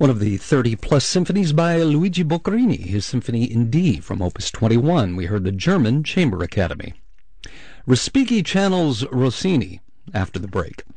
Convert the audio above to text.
One of the 30-plus symphonies by Luigi Boccherini, his Symphony in D from Opus 21. We heard the German Chamber Academy. Respighi channels Rossini after the break.